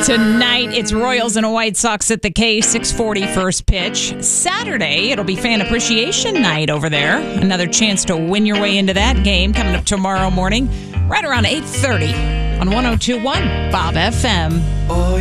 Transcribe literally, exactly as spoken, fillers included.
Tonight, it's Royals and White Sox at the K, six forty first pitch. Saturday, it'll be Fan Appreciation Night over there. Another chance to win your way into that game coming up tomorrow morning, right around eight thirty on one oh two point one Bob F M. Oh,